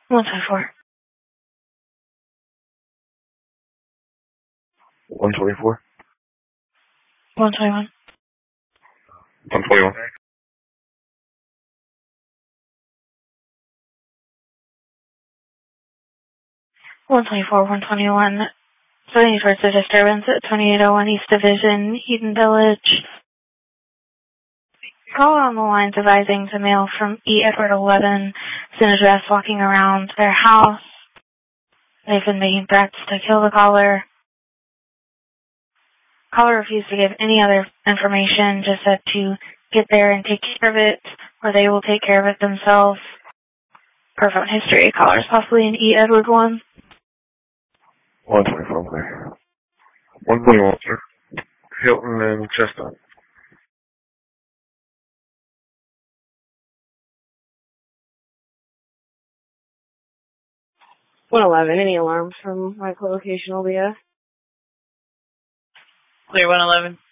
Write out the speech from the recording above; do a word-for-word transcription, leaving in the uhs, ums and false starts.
one twenty-four. one twenty-four. one twenty-one. one twenty-one. one twenty-four, one twenty-one. Any sorts of disturbance at twenty-eight oh one East Division, Eden Village. Call on the lines advising to mail from E. Edward eleven, seen address walking around their house. They've been making threats to kill the caller. Caller refused to give any other information, just said to get there and take care of it, or they will take care of it themselves. Per phone history, caller is possibly an E. Edward one. one twenty-four, okay. one twenty-one, sir. Hilton and Chestnut. one eleven, any alarms from my location will be a? Clear one eleven.